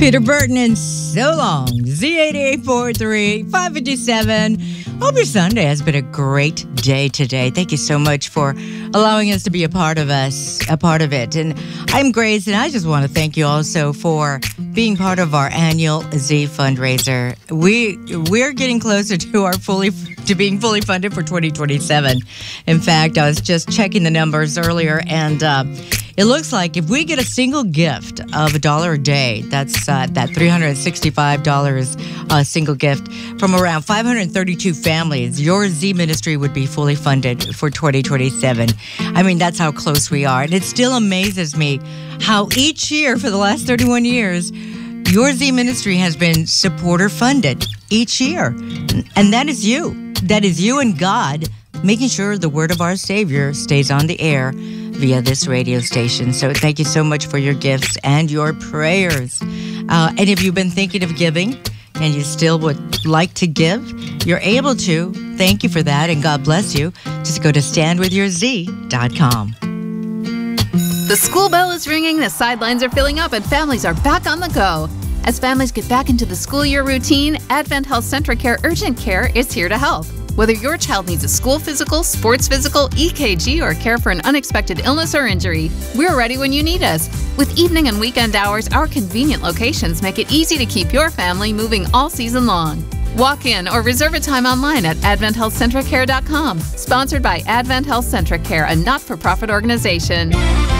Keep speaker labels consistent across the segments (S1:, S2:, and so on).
S1: Peter Burton in So Long, Z8843, 557. Hope your Sunday has been a great day today. Thank you so much for allowing us to be a part of it. And I'm Grace, and I just want to thank you also for being part of our annual Z fundraiser. We're getting closer to being fully funded for 2027. In fact, I was just checking the numbers earlier, and it looks like if we get a single gift of $1 a day, that's that $365 single gift from around 532 families, your Z ministry would be fully funded for 2027. I mean, that's how close we are. And it still amazes me how each year for the last 31 years, your Z ministry has been supporter funded each year. And that is you. That is you and God making sure the word of our Savior stays on the air via this radio station. So thank you so much for your gifts and your prayers. And if you've been thinking of giving and you still would like to give, you're able to. Thank you for that, and God bless you. Just go to standwithyourz.com.
S2: The school bell is ringing, the sidelines are filling up, and families are back on the go. As families get back into the school year routine, Advent Health Centracare Urgent Care is here to help. Whether your child needs a school physical, sports physical, EKG, or care for an unexpected illness or injury, we're ready when you need us. With evening and weekend hours, our convenient locations make it easy to keep your family moving all season long. Walk in or reserve a time online at AdventHealthCentricare.com. Sponsored by Advent Health Centracare, a not-for-profit organization.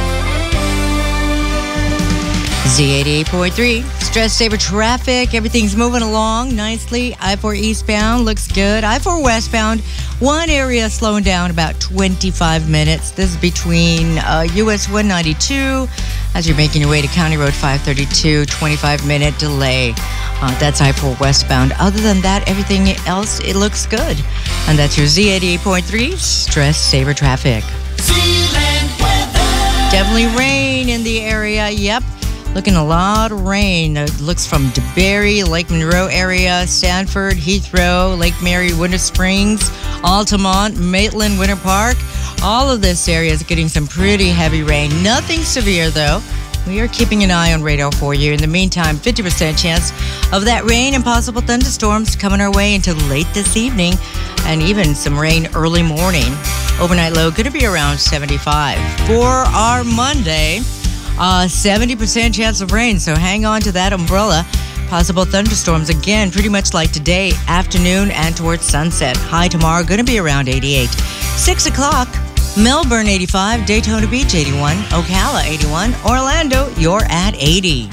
S1: Z88.3, stress saver traffic. Everything's moving along nicely. I-4 eastbound looks good. I-4 westbound, one area slowing down about 25 minutes. This is between US 192 as you're making your way to County Road 532, 25-minute delay. That's I-4 westbound. Other than that, everything else, it looks good. And that's your Z88.3, stress saver traffic. Definitely rain in the area. Yep. Looking a lot of rain. It looks from DeBerry, Lake Monroe area, Sanford, Heathrow, Lake Mary, Winter Springs, Altamont, Maitland, Winter Park. All of this area is getting some pretty heavy rain. Nothing severe, though. We are keeping an eye on radar for you. In the meantime, 50% chance of that rain and possible thunderstorms coming our way until late this evening, and even some rain early morning. Overnight low going to be around 75. For our Monday, 70% chance of rain, so hang on to that umbrella. Possible thunderstorms again, pretty much like today, afternoon and towards sunset. High tomorrow, going to be around 88. 6 o'clock, Melbourne 85, Daytona Beach 81, Ocala 81, Orlando, you're at 80.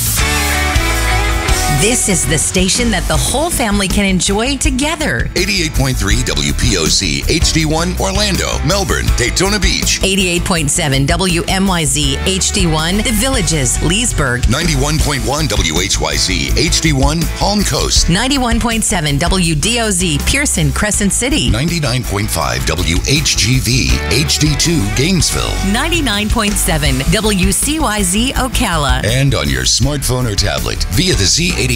S3: This is the station that the whole family can enjoy together.
S4: 88.3 WPOC HD1 Orlando, Melbourne, Daytona Beach.
S3: 88.7 WMYZ HD1 The Villages, Leesburg.
S4: 91.1 WHYZ HD1 Palm Coast.
S3: 91.7 WDOZ Pearson, Crescent City.
S4: 99.5 WHGV HD2 Gainesville.
S3: 99.7 WCYZ Ocala.
S4: And on your smartphone or tablet via the Z88